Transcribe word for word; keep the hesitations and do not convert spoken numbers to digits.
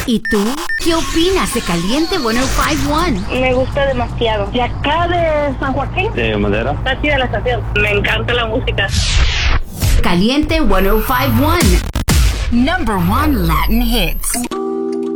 ¿Y tú? ¿Qué opinas de Caliente ciento cincuenta y uno? Me gusta demasiado. De acá de San Joaquín. De Madera. Está chida la estación. Me encanta la música. Caliente ciento cincuenta y uno. Number one Latin hits.